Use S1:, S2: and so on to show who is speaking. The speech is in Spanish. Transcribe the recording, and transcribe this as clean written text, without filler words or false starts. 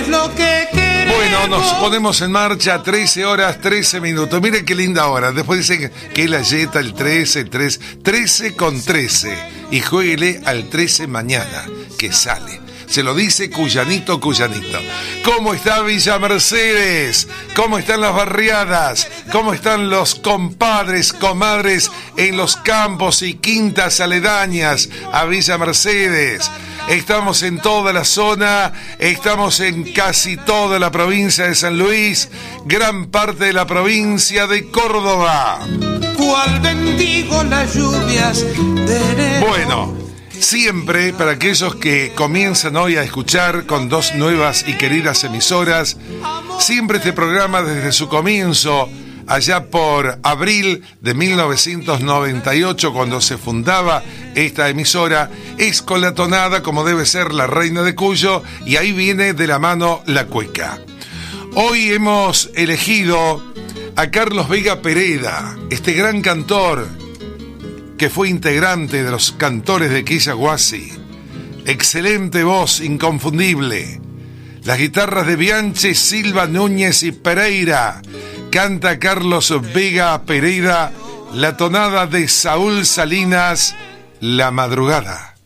S1: es lo que queremos.
S2: Bueno, nos ponemos en marcha, 13 horas, 13 minutos. Miren qué linda hora. Después dicen que la yeta, el 13 con 13. Y jueguele al 13 mañana, que sale. Se lo dice Cuyanito. ¿Cómo está Villa Mercedes? ¿Cómo están las barriadas? ¿Cómo están los compadres, comadres en los campos y quintas aledañas a Villa Mercedes? Estamos en toda la zona, estamos en casi toda la provincia de San Luis, gran parte de la provincia de Córdoba.
S1: ¿Cuál bendigo las lluvias de enero?
S2: Bueno, siempre para aquellos que comienzan hoy a escuchar con dos nuevas y queridas emisoras, siempre este programa desde su comienzo, allá por abril de 1998, cuando se fundaba esta emisora, es con la tonada como debe ser la Reina de Cuyo, y ahí viene de la mano la cueca. Hoy hemos elegido a Carlos Vega Pereda, este gran cantor que fue integrante de los Cantores de Quillaguasi. Excelente voz, inconfundible. Las guitarras de Bianchi, Silva, Núñez y Pereira. Canta Carlos Vega Pereda, la tonada de Saúl Salinas, La Madrugada.